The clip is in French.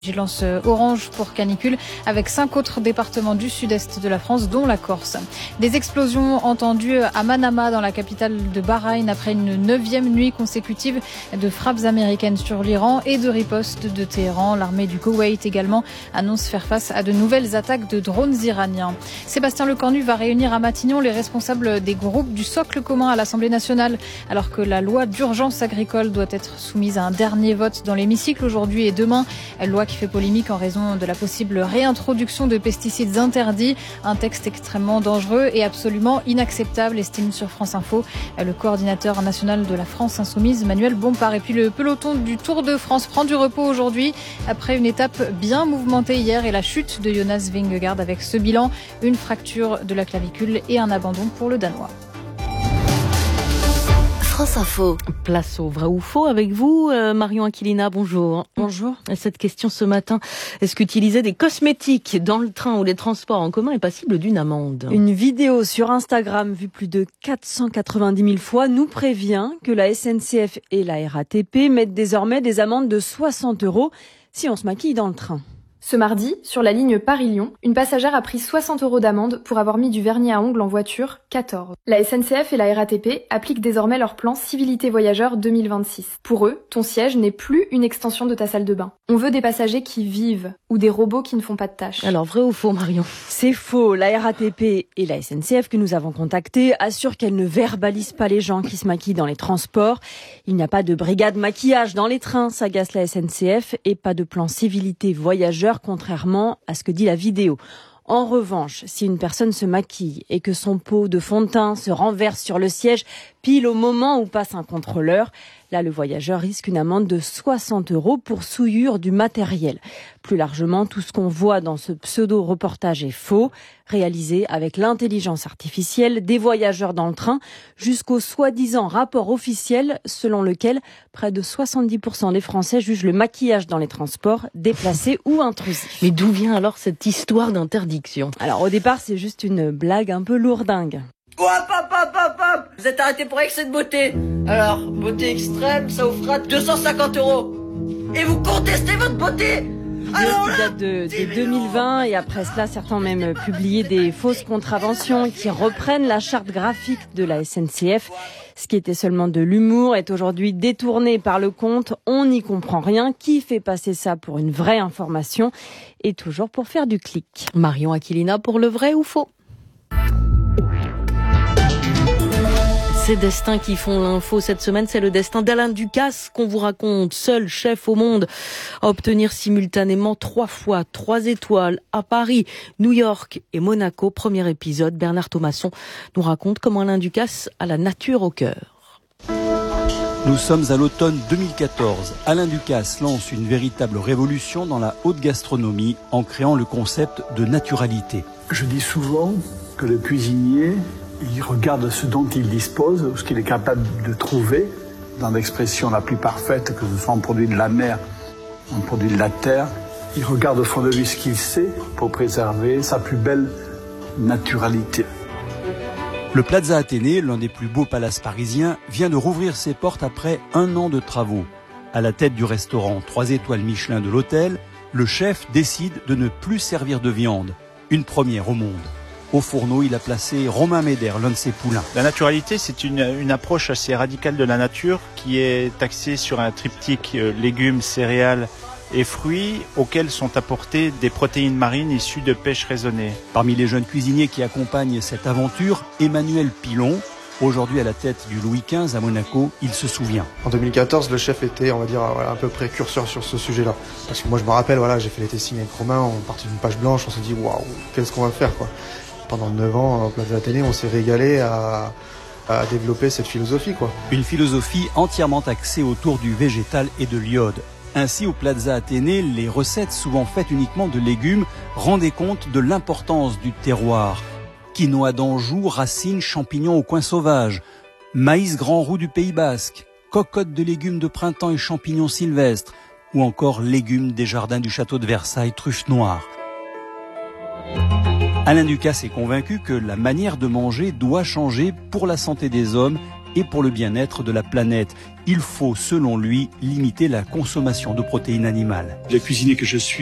Vigilance orange pour canicule avec 5 autres départements du sud-est de la France, dont la Corse. Des explosions entendues à Manama, dans la capitale de Bahreïn, après une 9e nuit consécutive de frappes américaines sur l'Iran et de ripostes de Téhéran. L'armée du Koweït également annonce faire face à de nouvelles attaques de drones iraniens. Sébastien Lecornu va réunir à Matignon les responsables des groupes du socle commun à l'Assemblée nationale, alors que la loi d'urgence agricole doit être soumise à un dernier vote dans l'hémicycle aujourd'hui et demain. Loi qui fait polémique en raison de la possible réintroduction de pesticides interdits. Un texte extrêmement dangereux et absolument inacceptable, estime sur France Info le coordinateur national de la France Insoumise, Manuel Bompard. Et puis le peloton du Tour de France prend du repos aujourd'hui après une étape bien mouvementée hier et la chute de Jonas Vingegaard avec ce bilan, une fracture de la clavicule et un abandon pour le Danois. France Info. Place au vrai ou faux avec vous, Marion Aquilina, bonjour. Bonjour. Cette question ce matin, est-ce qu'utiliser des cosmétiques dans le train ou les transports en commun est passible d'une amende ? Une vidéo sur Instagram vue plus de 490 000 fois nous prévient que la SNCF et la RATP mettent désormais des amendes de 60 € si on se maquille dans le train. Ce mardi, sur la ligne Paris-Lyon, une passagère a pris 60 € d'amende pour avoir mis du vernis à ongles en voiture, 14. La SNCF et la RATP appliquent désormais leur plan Civilité Voyageurs 2026. Pour eux, ton siège n'est plus une extension de ta salle de bain. On veut des passagers qui vivent ou des robots qui ne font pas de tâches. Alors, vrai ou faux, Marion ? C'est faux. La RATP et la SNCF que nous avons contactées assurent qu'elles ne verbalisent pas les gens qui se maquillent dans les transports. Il n'y a pas de brigade maquillage dans les trains, s'agace la SNCF, et pas de plan Civilité Voyageurs, contrairement à ce que dit la vidéo. En revanche, si une personne se maquille et que son pot de fond de teint se renverse sur le siège pile au moment où passe un contrôleur, là, le voyageur risque une amende de 60 € pour souillure du matériel. Plus largement, tout ce qu'on voit dans ce pseudo-reportage est faux, réalisé avec l'intelligence artificielle des voyageurs dans le train, jusqu'au soi-disant rapport officiel selon lequel près de 70% des Français jugent le maquillage dans les transports déplacé ou intrusif. Mais d'où vient alors cette histoire d'interdiction ? Alors au départ, c'est juste une blague un peu lourdingue. Hop, hop, hop, hop, hop. Vous êtes arrêté pour excès de beauté. Alors, beauté extrême, ça vous fera 250 €. Et vous contestez votre beauté. Alors là, qui date de 2020 et après cela, certains ont même publié des fausses contraventions qui reprennent la charte graphique de la SNCF. Ce qui était seulement de l'humour est aujourd'hui détourné par le compte. On n'y comprend rien. Qui fait passer ça pour une vraie information et toujours pour faire du clic. Marion Aquilina pour le vrai ou faux ? Ces destins qui font l'info cette semaine, c'est le destin d'Alain Ducasse qu'on vous raconte, seul chef au monde à obtenir simultanément 3 fois 3 étoiles à Paris, New York et Monaco. Premier épisode, Bernard Thomasson nous raconte comment Alain Ducasse a la nature au cœur. Nous sommes à l'automne 2014. Alain Ducasse lance une véritable révolution dans la haute gastronomie en créant le concept de naturalité. Je dis souvent que le cuisinier, il regarde ce dont il dispose, ce qu'il est capable de trouver, dans l'expression la plus parfaite, que ce soit un produit de la mer, un produit de la terre. Il regarde au fond de lui ce qu'il sait pour préserver sa plus belle naturalité. Le Plaza Athénée, l'un des plus beaux palaces parisiens, vient de rouvrir ses portes après 1 an de travaux. À la tête du restaurant 3 étoiles Michelin de l'hôtel, le chef décide de ne plus servir de viande. Une première au monde. Au fourneau, il a placé Romain Médère, l'un de ses poulains. La naturalité, c'est une approche assez radicale de la nature qui est axée sur un triptyque légumes, céréales et fruits auxquels sont apportées des protéines marines issues de pêche raisonnée. Parmi les jeunes cuisiniers qui accompagnent cette aventure, Emmanuel Pilon, aujourd'hui à la tête du Louis XV à Monaco, il se souvient. En 2014, le chef était, on va dire, un peu précurseur sur ce sujet-là. Parce que moi, je me rappelle, j'ai fait les testings avec Romain, on partit d'une page blanche, on s'est dit, waouh, qu'est-ce qu'on va faire, quoi. Pendant 9 ans, au Plaza Athénée, on s'est régalé à développer cette philosophie, quoi. Une philosophie entièrement axée autour du végétal et de l'iode. Ainsi, au Plaza Athénée, les recettes souvent faites uniquement de légumes rendaient compte de l'importance du terroir. Quinoa d'Anjou, racines, champignons au coin sauvage, maïs grand roux du Pays Basque, cocottes de légumes de printemps et champignons sylvestres, ou encore légumes des jardins du château de Versailles, truffes noires. Alain Ducasse est convaincu que la manière de manger doit changer pour la santé des hommes et pour le bien-être de la planète. Il faut, selon lui, limiter la consommation de protéines animales. Le cuisinier que je suis